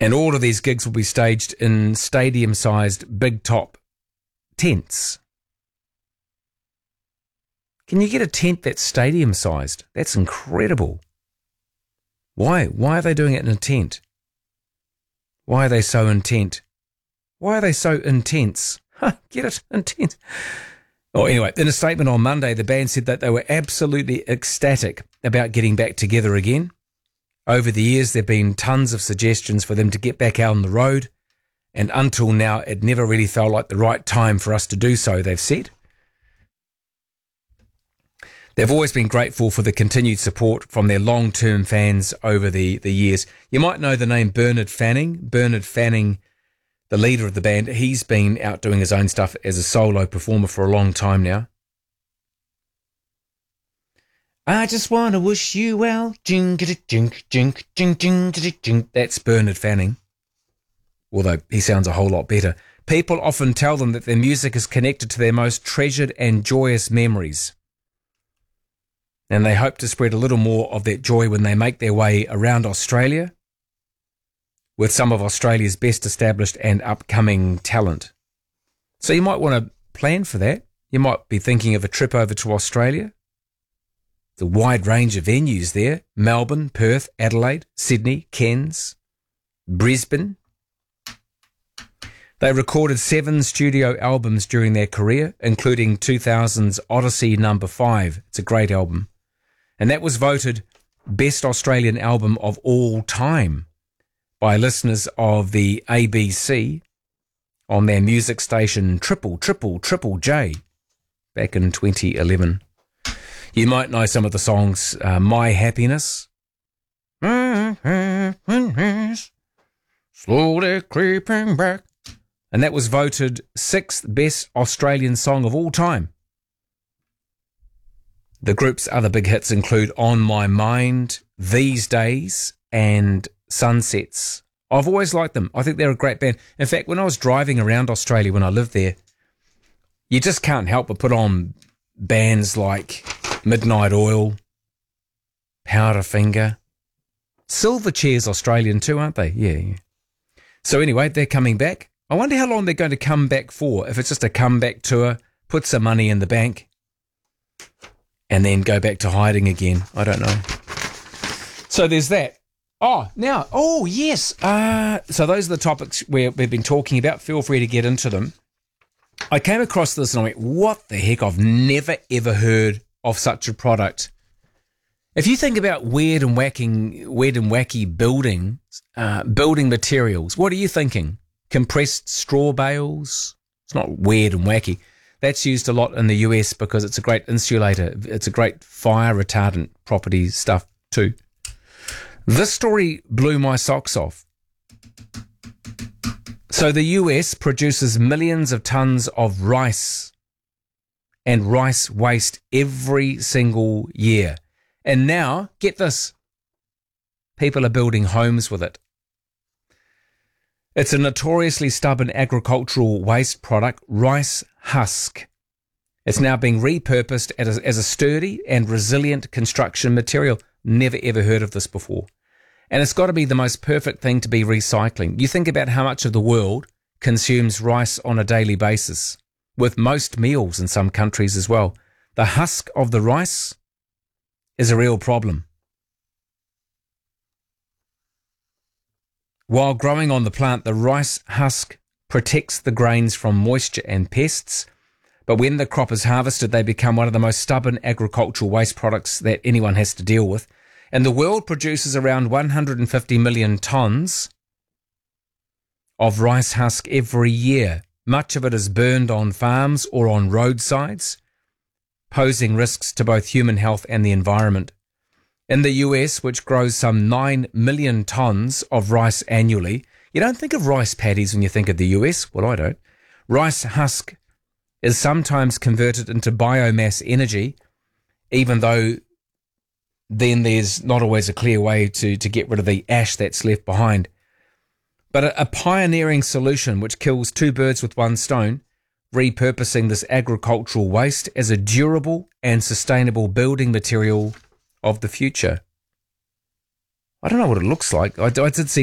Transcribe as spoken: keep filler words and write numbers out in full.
And all of these gigs will be staged in stadium-sized big top tents. Can you get a tent that's stadium-sized? That's incredible. Why? Why are they doing it in a tent? Why are they so intent? Why are they so intense? Huh, get it? Intense. Oh, anyway, in a statement on Monday, the band said that they were absolutely ecstatic about getting back together again. Over the years, there have been tons of suggestions for them to get back out on the road, and until now, it never really felt like the right time for us to do so, they've said. They've always been grateful for the continued support from their long-term fans over the, the years. You might know the name Bernard Fanning. Bernard Fanning, the leader of the band, he's been out doing his own stuff as a solo performer for a long time now. I just want to wish you well. That's Bernard Fanning, although he sounds a whole lot better. People often tell them that their music is connected to their most treasured and joyous memories. And they hope to spread a little more of that joy when they make their way around Australia with some of Australia's best established and upcoming talent. So you might want to plan for that. You might be thinking of a trip over to Australia. The wide range of venues there: Melbourne, Perth, Adelaide, Sydney, Cairns, Brisbane. They recorded seven studio albums during their career, including two thousand's Odyssey Number Five. It's a great album. And that was voted Best Australian Album of All Time by listeners of the A B C on their music station Triple Triple Triple J back in twenty eleven. You might know some of the songs, uh, My Happiness, Slowly Creeping Back, and that was voted sixth best Australian song of all time. The group's other big hits include On My Mind, These Days, and Sunsets. I've always liked them. I think they're a great band. In fact, when I was driving around Australia when I lived there, you just can't help but put on bands like Midnight Oil, Powderfinger. Silverchair's Australian too, aren't they? Yeah, yeah. So anyway, they're coming back. I wonder how long they're going to come back for. If it's just a comeback tour, put some money in the bank, and then go back to hiding again. I don't know. So there's that. Oh, now, oh, yes. Uh, so those are the topics where we've been talking about. Feel free to get into them. I came across this and I went, what the heck? I've never, ever heard of such a product. If you think about weird and wacky, weird and wacky building, uh, building materials, what are you thinking? Compressed straw bales? It's not weird and wacky. That's used a lot in the U S because it's a great insulator. It's a great fire retardant property stuff too. This story blew my socks off. So the U S produces millions of tons of rice and rice waste every single year. And now, get this, people are building homes with it. It's a notoriously stubborn agricultural waste product, rice husk. It's now being repurposed as a, as a sturdy and resilient construction material. Never ever heard of this before. And it's got to be the most perfect thing to be recycling. You think about how much of the world consumes rice on a daily basis, with most meals in some countries as well. The husk of the rice is a real problem. While growing on the plant, the rice husk protects the grains from moisture and pests, but when the crop is harvested, they become one of the most stubborn agricultural waste products that anyone has to deal with. And the world produces around one hundred fifty million tonnes of rice husk every year. Much of it is burned on farms or on roadsides, posing risks to both human health and the environment. In the U S, which grows some nine million tonnes of rice annually, you don't think of rice paddies when you think of the U S. Well, I don't. Rice husk is sometimes converted into biomass energy, even though then there's not always a clear way to, to get rid of the ash that's left behind. But a, a pioneering solution which kills two birds with one stone, repurposing this agricultural waste as a durable and sustainable building material of the future. I don't know what it looks like. I, I did see